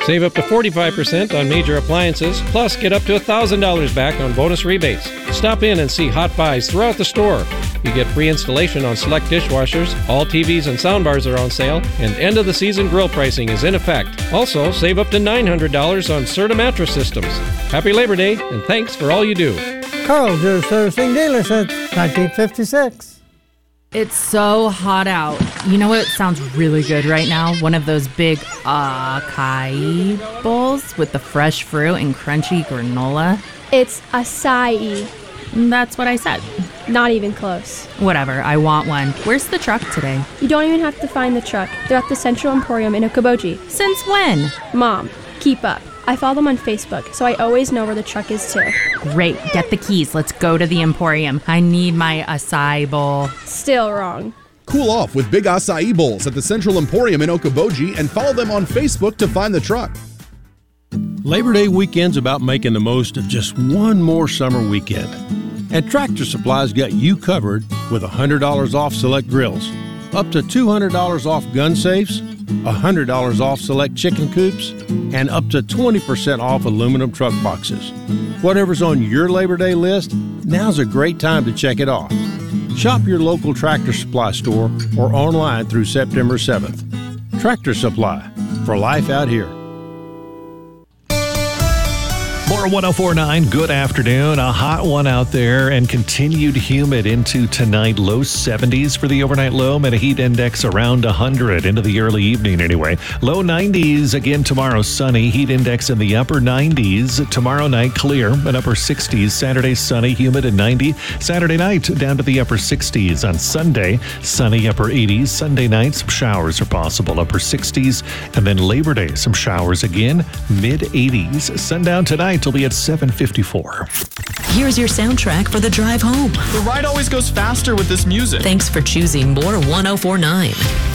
Save up to 45% on major appliances, plus get up to $1,000 back on bonus rebates. Stop in and see hot buys throughout the store. You get free installation on select dishwashers, all TVs and soundbars are on sale, and end-of-the-season grill pricing is in effect. Also, save up to $900 on Serta mattress systems. Happy Labor Day, and thanks for all you do. Carl, your servicing dealer since 1956. It's so hot out. You know what sounds really good right now? One of those big acai bowls with the fresh fruit and crunchy granola. It's acai. That's what I said. Not even close. Whatever, I want one. Where's the truck today? You don't even have to find the truck. They're at the Central Emporium in Okoboji. Since when? Mom, keep up. I follow them on Facebook, so I always know where the truck is too. Great, get the keys. Let's go to the Emporium. I need my acai bowl. Still wrong. Cool off with big acai bowls at the Central Emporium in Okoboji and follow them on Facebook to find the truck. Labor Day weekend's about making the most of just one more summer weekend. And Tractor Supply's got you covered with $100 off select grills, up to $200 off gun safes, $100 off select chicken coops, and up to 20% off aluminum truck boxes. Whatever's on your Labor Day list, now's a great time to check it off. Shop your local Tractor Supply store or online through September 7th. Tractor Supply, for life out here. More 104.9, good afternoon. A hot one out there and continued humid into tonight. Low 70s for the overnight low and a heat index around 100 into the early evening anyway. Low 90s again tomorrow, sunny. Heat index in the upper 90s. Tomorrow night, clear and upper 60s. Saturday, sunny, humid and 90. Saturday night, down to the upper 60s. On Sunday, sunny, upper 80s. Sunday night, some showers are possible, upper 60s. And then Labor Day, some showers again, mid 80s. Sundown tonight will be at 7:54. Here's your soundtrack for the drive home. The ride always goes faster with this music. Thanks for choosing More 104.9.